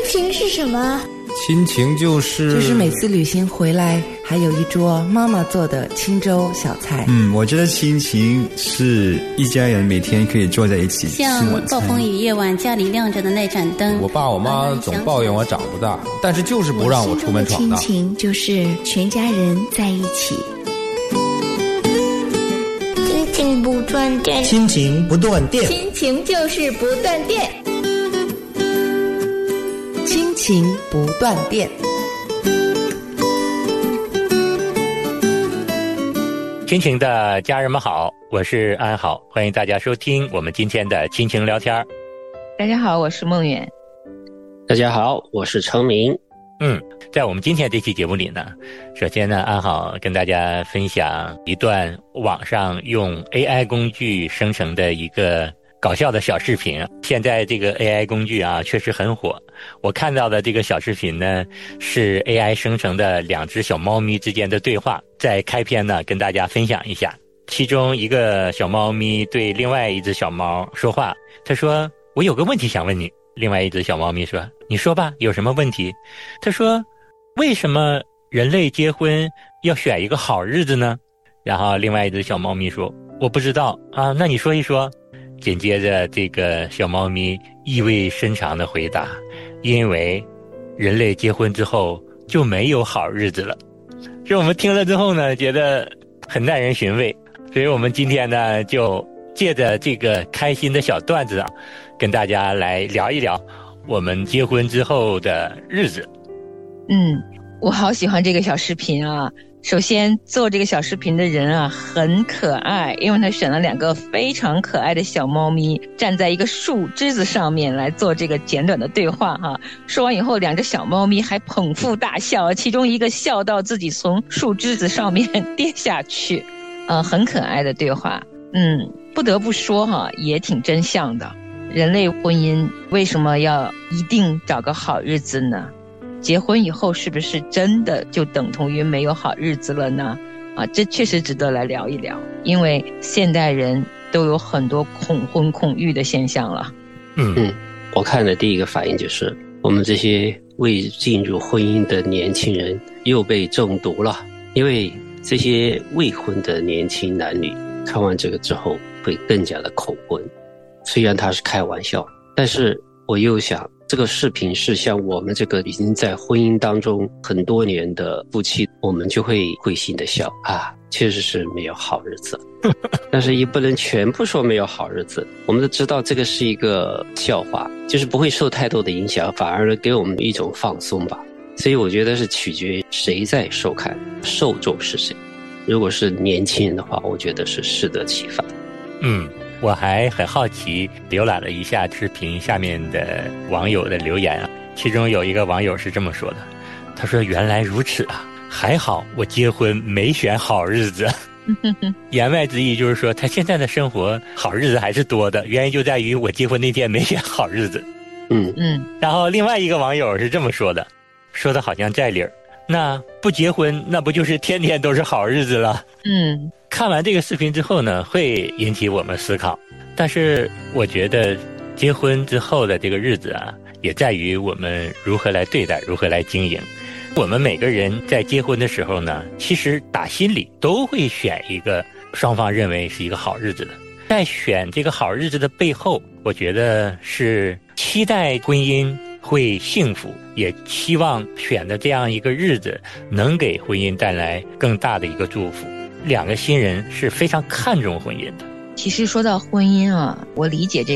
情是什么？ 亲情就是每次旅行回来还有一桌妈妈做的清粥小菜。 我觉得亲情是一家人每天可以坐在一起吃晚餐。 像暴风雨夜晚家里亮着的那盏灯， 我爸我妈总抱怨我长不大，但是就是不让我出门闯荡。 亲情就是全家人在一起。亲情不断电， 亲情不断电， 亲情就是不断电， 亲情不断电。 亲情的家人们好，我是安好，欢迎大家收听我们今天的亲情聊天。 大家好，我是梦远。 大家好，我是程明。 在我们今天这期节目里呢，首先呢，安好跟大家分享一段网上用 AI 工具生成的一个搞笑的小视频。现在这个 AI 工具啊，确实很火。我看到的这个小视频呢，是 AI 生成的两只小猫咪之间的对话。在开篇呢，跟大家分享一下。其中一个小猫咪对另外一只小猫说话，他说：“我有个问题想问你。”另外一只小猫咪说：“你说吧，有什么问题？”他说：“为什么人类结婚要选一个好日子呢？”然后另外一只小猫咪说：“我不知道啊，那你说一说。”紧接着这个小猫咪意味深长地回答：“因为人类结婚之后就没有好日子了。”这我们听了之后呢，觉得很耐人寻味，所以我们今天呢，就借着这个开心的小段子啊，跟大家来聊一聊我们结婚之后的日子。 我好喜欢这个小视频啊。首先做这个小视频的人啊很可爱，因为他选了两个非常可爱的小猫咪站在一个树枝子上面来做这个简短的对话哈。说完以后，两只小猫咪还捧腹大笑，其中一个笑到自己从树枝子上面跌下去，很可爱的对话。不得不说哈，也挺真相的。人类婚姻为什么要一定找个好日子呢？结婚以后是不是真的就等同于没有好日子了呢？这确实值得来聊一聊，因为现代人都有很多恐婚恐育的现象了。 我看的第一个反应就是，我们这些未进入婚姻的年轻人又被中毒了，因为这些未婚的年轻男女看完这个之后会更加的恐婚。虽然他是开玩笑，但是我又想，这个视频是像我们这个已经在婚姻当中很多年的夫妻，我们就会会心的笑啊，确实是没有好日子。但是也不能全部说没有好日子，我们都知道这个是一个笑话，就是不会受太多的影响，反而给我们一种放松吧。所以我觉得是取决于谁在收看，受众是谁。如果是年轻人的话，我觉得是适得其反。 我还很好奇，浏览了一下视频下面的网友的留言啊，其中有一个网友是这么说的，他说：“原来如此啊，还好我结婚没选好日子。”言外之意就是说，他现在的生活好日子还是多的，原因就在于我结婚那天没选好日子。然后另外一个网友是这么说的，说的好像在理儿，那不结婚那不就是天天都是好日子了？看完这个视频之后呢，会引起我们思考。但是我觉得结婚之后的这个日子啊，也在于我们如何来对待，如何来经营。我们每个人在结婚的时候呢，其实打心里都会选一个双方认为是一个好日子的。在选这个好日子的背后，我觉得是期待婚姻会幸福，也期望选的这样一个日子能给婚姻带来更大的一个祝福。两个新人是非常看重婚姻的。 其实说到婚姻啊，我理解这